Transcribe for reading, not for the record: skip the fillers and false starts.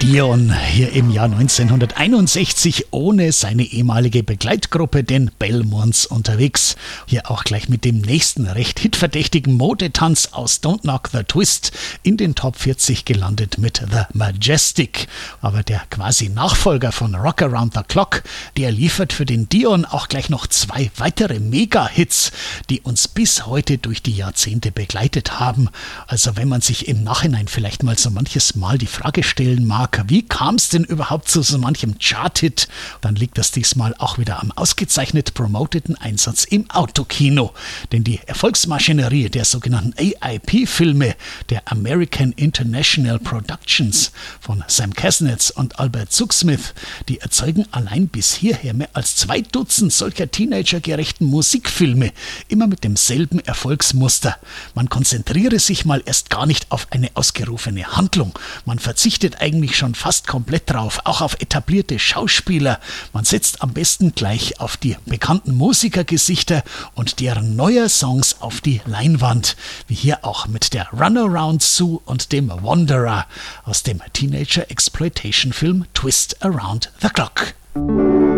Dion hier im Jahr 1961 ohne seine ehemalige Begleitgruppe, den Belmonts, unterwegs. Hier auch gleich mit dem nächsten recht hitverdächtigen Modetanz aus Don't Knock the Twist in den Top 40 gelandet mit The Majestic. Aber der quasi Nachfolger von Rock Around the Clock, der liefert für den Dion auch gleich noch 2 weitere Mega-Hits, die uns bis heute durch die Jahrzehnte begleitet haben. Also wenn man sich im Nachhinein vielleicht mal so manches Mal die Frage stellen mag, wie kam es denn überhaupt zu so manchem Chart-Hit, dann liegt das diesmal auch wieder am ausgezeichnet promoteten Einsatz im Autokino. Denn die Erfolgsmaschinerie der sogenannten AIP-Filme, der American International Productions von Sam Kesnitz und Albert Zucksmith, die erzeugen allein bis hierher mehr als 2 Dutzend solcher teenagergerechten Musikfilme, immer mit demselben Erfolgsmuster. Man konzentriere sich mal erst gar nicht auf eine ausgerufene Handlung. Man verzichtet eigentlich schon fast komplett drauf, auch auf etablierte Schauspieler. Man setzt am besten gleich auf die bekannten Musikergesichter und deren neue Songs auf die Leinwand. Wie hier auch mit der Runaround Sue und dem Wanderer aus dem Teenager-Exploitation-Film Twist Around the Clock.